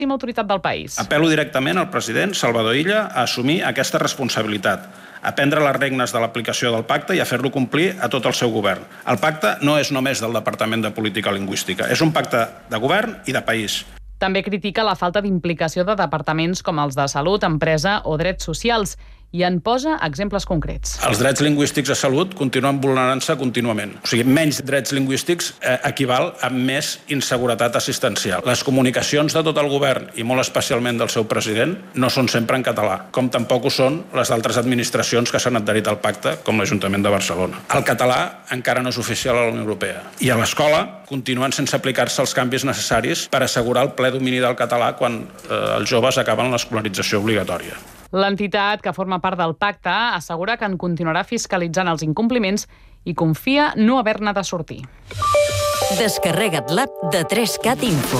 màxima autoritat del país. Apel·lo directament al president Salvador Illa a assumir aquesta responsabilitat, a prendre les regnes de l'aplicació del pacte i a fer-lo complir a tot el seu govern. El pacte no és només del Departament de Política Lingüística, és un pacte de govern i de país. També critica la falta d'implicació de departaments com els de Salut, Empresa o Drets Socials i en posa exemples concrets. Els drets lingüístics a salut continuen vulnerant-se contínuament. O sigui, menys drets lingüístics equival a més inseguretat assistencial. Les comunicacions de tot el govern, i molt especialment del seu president, no són sempre en català, com tampoc ho són les d'altres administracions que s'han adherit al pacte, com l'Ajuntament de Barcelona. El català encara no és oficial a la Unió Europea. I a l'escola continuen sense aplicar-se els canvis necessaris per assegurar el ple domini del català quan els joves acaben l'escolarització obligatòria. L'entitat, que forma part del pacte, assegura que en continuarà fiscalitzant els incompliments i confia no haver-ne de sortir. Descarrega't l'app de 3Cat Info.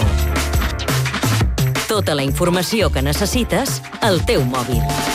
Tota la informació que necessites al teu mòbil.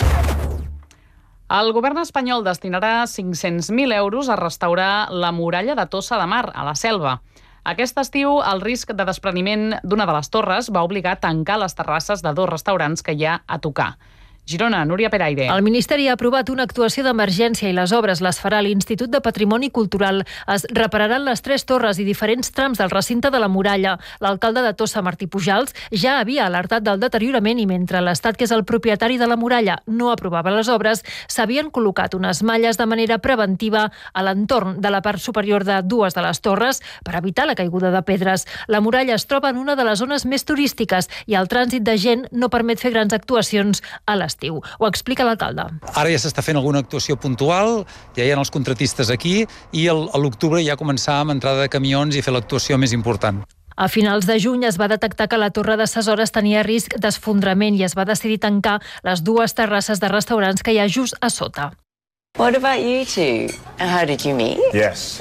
El govern espanyol destinarà 500.000 euros a restaurar la muralla de Tossa de Mar, a la Selva. Aquest estiu, el risc de despreniment d'una de les torres va obligar a tancar les terrasses de 2 restaurants que hi ha a tocar. Girona, Núria Peraire. El Ministeri ha aprovat una actuació d'emergència i les obres les farà l'Institut de Patrimoni Cultural. Es repararan les 3 torres i diferents trams del recinte de la muralla. L'alcalde de Tossa, Martí Pujals, ja havia alertat del deteriorament i mentre l'Estat, que és el propietari de la muralla, no aprovava les obres, s'havien col·locat unes malles de manera preventiva a l'entorn de la part superior de 2 de les torres per evitar la caiguda de pedres. La muralla es troba en una de les zones més turístiques i el trànsit de gent no permet fer grans actuacions a l'estiu. Ho explica l'alcalde. Ara ja s'està fent alguna actuació puntual, ja hi ha els contratistes aquí i a l'octubre ja començar amb entrada de camions i fer l'actuació més important. A finals de juny es va detectar que la torre de ses hores tenia risc d'esfondrament i es va decidir tancar les 2 terrasses de restaurants que hi ha just a sota. What about you two? How did you meet? Yes.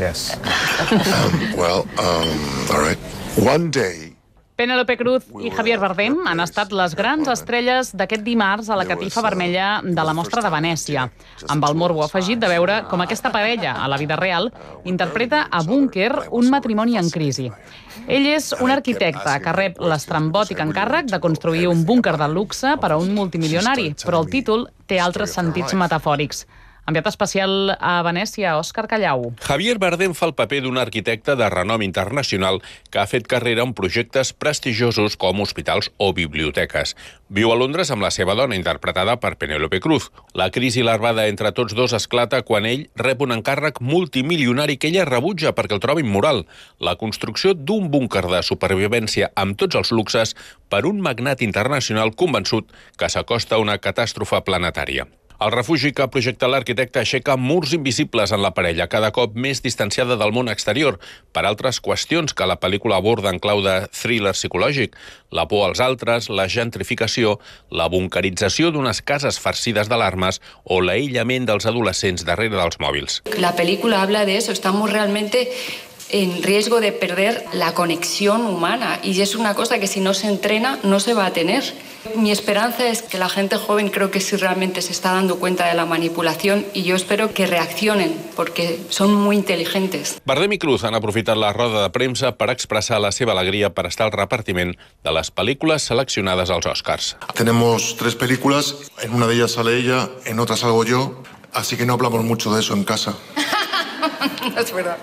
All right. One day. Penélope Cruz i Javier Bardem han estat les grans estrelles d'aquest dimarts a la catifa vermella de la Mostra de Venècia, amb el morbo afegit de veure com aquesta parella, a la vida real, interpreta a Búnquer un matrimoni en crisi. Ell és un arquitecte que rep l'estrambòtic encàrrec de construir un búnquer de luxe per a un multimilionari, però el títol té altres sentits metafòrics. Enviat especial a Venècia, Òscar Callau. Javier Bardem fa el paper d'un arquitecte de renom internacional que ha fet carrera en projectes prestigiosos com hospitals o biblioteques. Viu a Londres amb la seva dona, interpretada per Penélope Cruz. La crisi larvada entre tots dos esclata quan ell rep un encàrrec multimilionari que ella rebutja perquè el troba immoral: la construcció d'un búnquer de supervivència amb tots els luxes per un magnat internacional convençut que s'acosta a una catàstrofe planetària. El refugi que projecta l'arquitecte aixeca murs invisibles en la parella, cada cop més distanciada del món exterior, per altres qüestions que la pel·lícula aborda en clau de thriller psicològic: la por als altres, la gentrificació, la bunkerització d'unes cases farcides d'alarmes o l'aïllament dels adolescents darrere dels mòbils. La película habla de eso, estamos realmente en riesgo de perder la conexión humana y es una cosa que si no se entrena no se va a tener. Mi esperanza es que la gente joven creo que sí realmente se está dando cuenta de la manipulación y yo espero que reaccionen porque son muy inteligentes. Bardem i Cruz han aprofitat la roda de premsa per expressar la seva alegria per estar al repartiment de les pel·lícules seleccionades als Oscars. Tenemos 3 películas, en una de ellas sale ella, en otra salgo yo, así que no hablamos mucho de eso en casa. No es verdad.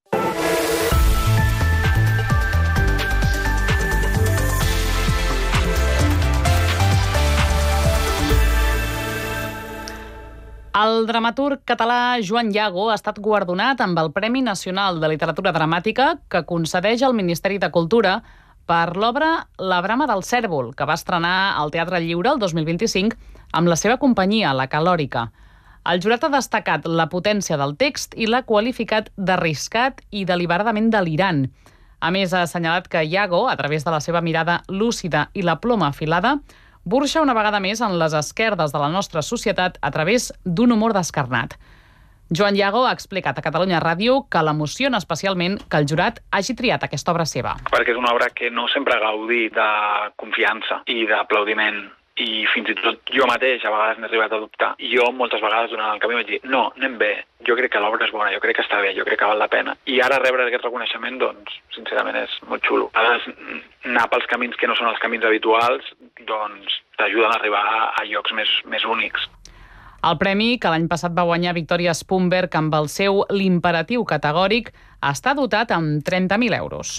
El dramaturg català Joan Yago ha estat guardonat amb el Premi Nacional de Literatura Dramàtica que concedeix el Ministeri de Cultura per l'obra La brama del cèrvol, que va estrenar al Teatre Lliure el 2025 amb la seva companyia, La Calòrica. El jurat ha destacat la potència del text i l'ha qualificat d'arriscat i deliberadament delirant. A més, ha assenyalat que Yago, a través de la seva mirada lúcida i la ploma afilada, burxa una vegada més en les esquerdes de la nostra societat a través d'un humor descarnat. Joan Yago ha explicat a Catalunya Ràdio que l'emociona especialment que el jurat hagi triat aquesta obra seva. Perquè és una obra que no sempre gaudi de confiança i d'aplaudiment i fins i tot jo mateix a vegades n'he arribat a dubtar. Jo moltes vegades durant el camí vaig dir no, anem bé, jo crec que l'obra és bona, jo crec que està bé, jo crec que val la pena. I ara rebre aquest reconeixement, doncs, sincerament és molt xulo. A vegades anar pels camins que no són els camins habituals, doncs t'ajuden a arribar a llocs més únics. El premi, que l'any passat va guanyar Victoria Spunberg amb el seu L'imperatiu categòric, està dotat amb 30.000 euros.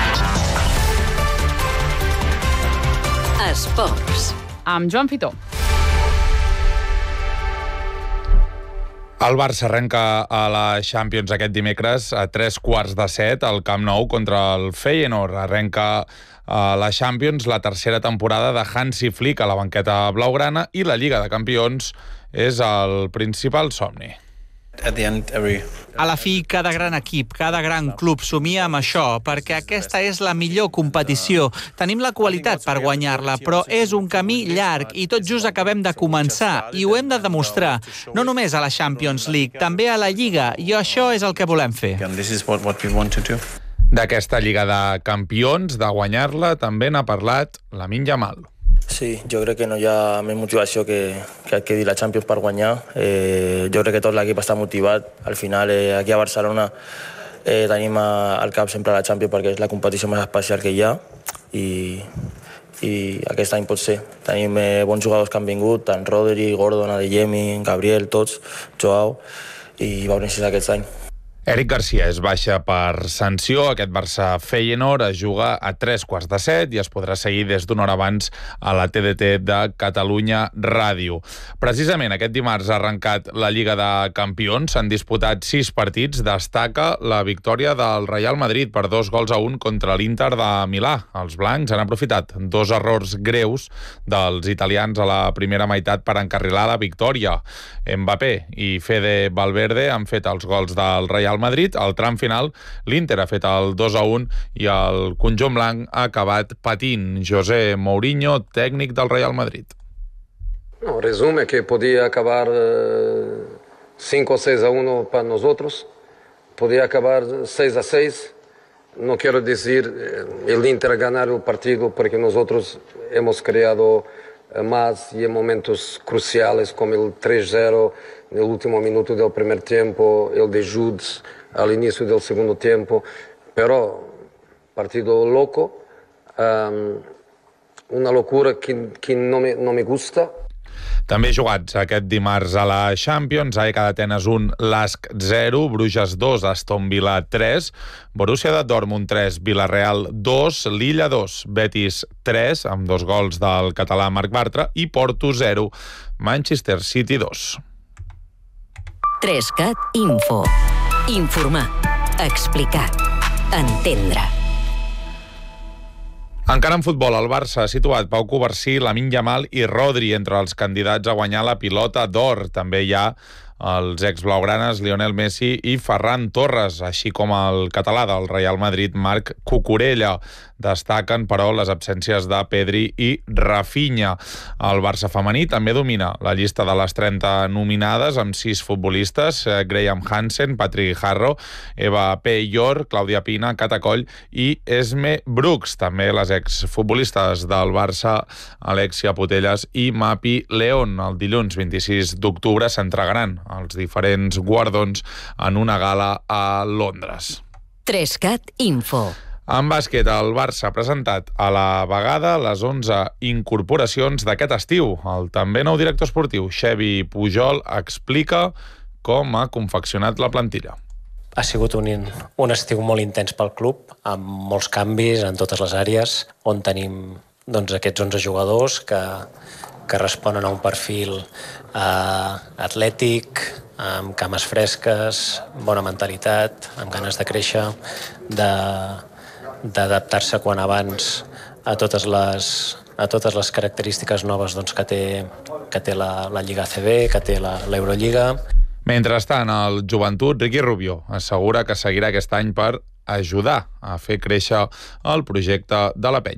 Esports. Amb Joan Fitó. El Barça arrenca a la Champions aquest dimecres a 6:15 al Camp Nou contra el Feyenoord. Arrenca a la Champions la tercera temporada de Hansi Flick a la banqueta blaugrana i la Lliga de Campions és el principal somni. A la fi, cada gran equip, cada gran club somia amb això, perquè aquesta és la millor competició. Tenim la qualitat per guanyar-la, però és un camí llarg i tot just acabem de començar i ho hem de demostrar. No només a la Champions League, també a la Lliga, i això és el que volem fer. D'aquesta Lliga de Campions, de guanyar-la, també n'ha parlat Lamine Yamal. Sí, jo crec que no hi ha més motivació que dir la Champions per guanyar. Jo crec que tot l'equip està motivat. Al final, aquí a Barcelona tenim al cap sempre la Champions perquè és la competició més especial que hi ha i aquest any pot ser. Tenim bons jugadors que han vingut, tant Rodri, Gordon, Adeyemi, Gabriel, tots, Joao, i va necessitar aquest any. Eric Garcia és baixa per sanció. Aquest Barça-Feyenoord es juga a 6:15 i es podrà seguir des d'una hora abans a la TDT de Catalunya Ràdio. Precisament aquest dimarts ha arrencat la Lliga de Campions. S'han disputat 6 partits. Destaca la victòria del Real Madrid per 2-1 contra l'Inter de Milà. Els blancs han aprofitat 2 errors greus dels italians a la primera meitat per encarrilar la victòria. Mbappé i Fede Valverde han fet els gols del Real Madrid. Al tram final, l'Inter ha fet el 2-1 i el conjunt blanc ha acabat patint. José Mourinho, tècnic del Real Madrid. No, resume que podía acabar 5 o 6-1 para nosotros. Podía acabar 6-6. No quiero decir el Inter ganar el partido porque nosotros hemos creado más y en momentos cruciales como el 3-0 en el último minuto del primer tiempo, el de Judes al inicio del segundo tiempo, pero partido loco, una locura que no me gusta. També jugats aquest dimarts a la Champions, AEK d'Atenes 1, LASK 0, Bruges 2, Aston Villa 3, Borussia de Dortmund 3, Villarreal 2, Lilla 2, Betis 3, amb 2 gols del català Marc Bartra, i Porto 0, Manchester City 2. 3CAT Info. Informar, explicar, entendre. Encara en futbol, el Barça ha situat Pau Covarsí, Lamine Yamal i Rodri entre els candidats a guanyar la Pilota d'Or. També hi ha els exblaugranes Lionel Messi i Ferran Torres, així com el català del Real Madrid, Marc Cucurella. Destaquen, però, les absències de Pedri i Rafinha. El Barça femení també domina la llista de les 30 nominades amb 6 futbolistes: Graham Hansen, Patrick Harro, Eva Peyor, Clàudia Pina, Cata Coll i Esme Brooks. També les exfutbolistes del Barça, Alexia Putellas i Mapi León. El dilluns 26 d'octubre s'entregaran els diferents guardons en una gala a Londres. 3CAT Info. En bàsquet, el Barça ha presentat a la vegada les 11 incorporacions d'aquest estiu. El també nou director esportiu, Xevi Pujol, explica com ha confeccionat la plantilla. Ha sigut un estiu molt intens pel club, amb molts canvis en totes les àrees, on tenim aquests 11 jugadors que responen a un perfil atlètic, amb cames fresques, bona mentalitat, amb ganes de créixer, d'adaptar-se quan abans a totes les característiques noves que té la Lliga ACB, que té l'Eurolliga. Mentrestant, el Joventut, Ricky Rubio, assegura que seguirà aquest any per ajudar a fer créixer el projecte de la penya.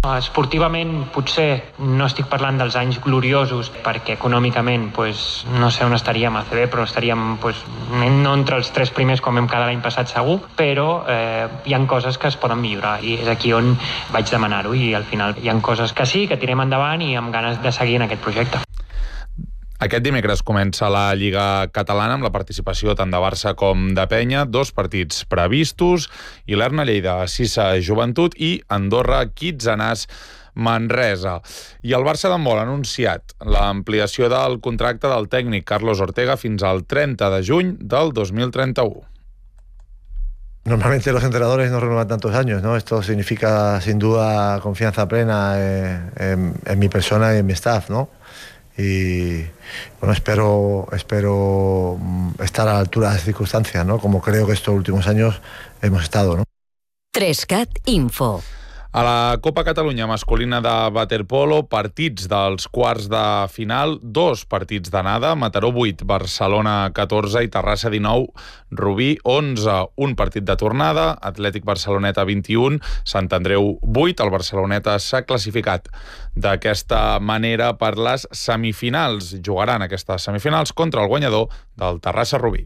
Esportivament potser no estic parlant dels anys gloriosos perquè econòmicament no sé on estaríem a CB, però estaríem no entre els 3 primers com vam quedar l'any passat segur, però hi ha coses que es poden millorar i és aquí on vaig demanar-ho i al final hi ha coses que sí, que tirem endavant i amb ganes de seguir en aquest projecte. Aquest dimecres comença la Lliga Catalana amb la participació tant de Barça com de Penya, 2 partits previstos, i Lerna Lleida, Sissa Joventut i Andorra Kitsanàs Manresa. I el Barça d'handbol ha anunciat l'ampliació del contracte del tècnic Carlos Ortega fins al 30 de juny del 2031. Normalmente los entrenadores no renuevan tantos años, ¿no? Esto significa sin duda confianza plena en mi persona y en mi staff, ¿no? Y bueno, espero estar a la altura de las circunstancias, ¿no? Como creo que estos últimos años hemos estado, ¿no? 3CAT Info. A la Copa Catalunya masculina de waterpolo, partits dels quarts de final, 2 partits d'anada, Mataró 8, Barcelona 14 i Terrassa 19, Rubí 11. Un partit de tornada, Atlètic Barceloneta 21, Sant Andreu 8. El Barceloneta s'ha classificat d'aquesta manera per les semifinals. Jugaran aquestes semifinals contra el guanyador del Terrassa Rubí.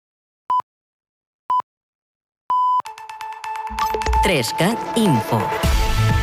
Trescat Info.